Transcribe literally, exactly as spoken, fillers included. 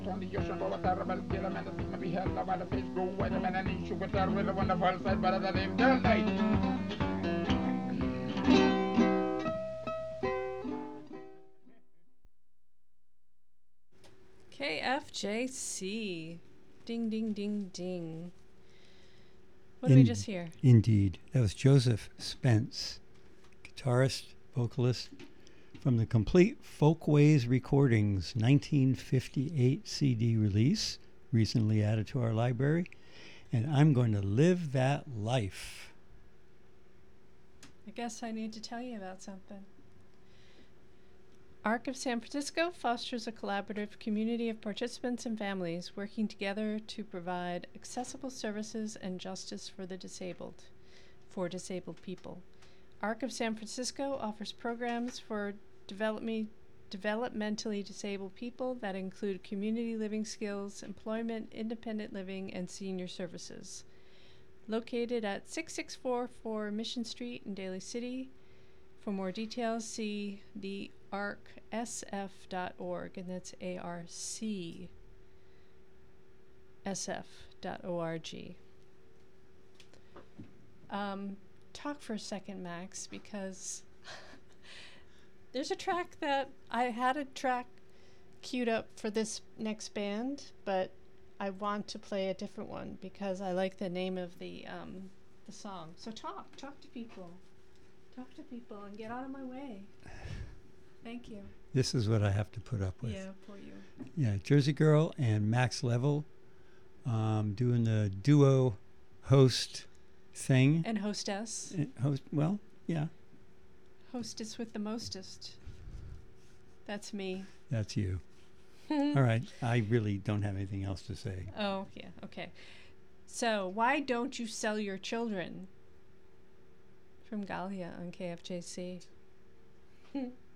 On the ocean, but what terrible kill man, the thing be held by the fish go away, the man and eat sugar, with the wonderful side, but that in the night. K F J C. Ding, ding, ding, ding. What did we In- just hear? Indeed. That was Joseph Spence, guitarist, vocalist, from the Complete Folkways Recordings nineteen fifty-eight C D release, recently added to our library. And I'm going to live that life. I guess I need to tell you about something. ARC of San Francisco fosters a collaborative community of participants and families working together to provide accessible services and justice for the disabled, for disabled people. ARC of San Francisco offers programs for development, developmentally disabled people that include community living skills, employment, independent living, and senior services. Located at six six four four Mission Street in Daly City. For more details, see the arc s f dot org, and that's A R C S F dot org. Um, talk for a second, Max, because there's a track that I had a track queued up for this next band, but I want to play a different one because I like the name of the um, the song. So talk, talk to people. Talk to people and get out of my way. Thank you. This is what I have to put up with. Yeah, poor you. Yeah, Jersey Girl and Max Level um, doing the duo host thing. And hostess. Uh, host, well, yeah, Hostess with the mostest. That's me. that's you. All right, I really don't have anything else to say. Oh, yeah, okay. So, why don't you sell your children? From Galia on K F J C.